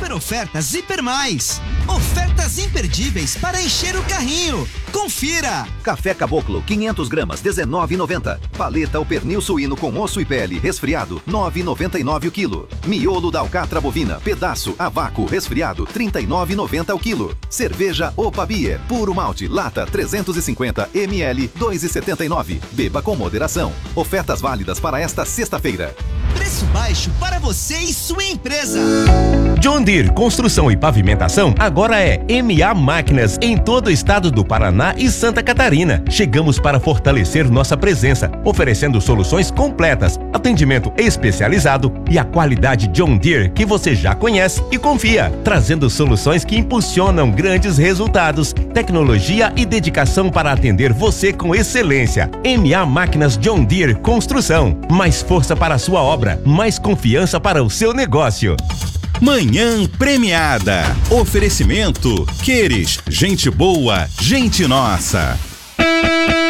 super ofertas Hiper Mais. Ofertas imperdíveis para encher o carrinho. Confira! Café Caboclo, 500 gramas, R$19,90. Paleta ou pernil suíno com osso e pele, resfriado, R$9,99 o quilo. Miolo da alcatra bovina, pedaço, a vácuo, resfriado, R$39,90 o quilo. Cerveja Opa Beer, puro malte, lata, 350 ml, R$2,79. Beba com moderação. Ofertas válidas para esta sexta-feira. Preço baixo para você e sua empresa. John Deere Construção e Pavimentação agora é MA Máquinas em todo o estado do Paraná e Santa Catarina. Chegamos para fortalecer nossa presença, oferecendo soluções completas, atendimento especializado e a qualidade John Deere que você já conhece e confia, trazendo soluções que impulsionam grandes resultados, tecnologia e dedicação para atender você com excelência. MA Máquinas John Deere Construção. Mais força para a sua obra, mais confiança para o seu negócio. Manhã Premiada. Oferecimento Queires, gente boa, gente nossa.